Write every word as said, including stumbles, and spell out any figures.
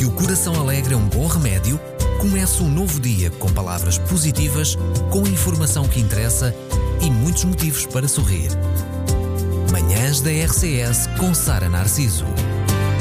que o coração alegre é um bom remédio, comece um novo dia com palavras positivas, com a informação que interessa e muitos motivos para sorrir. Manhãs da R C S com Sara Narciso.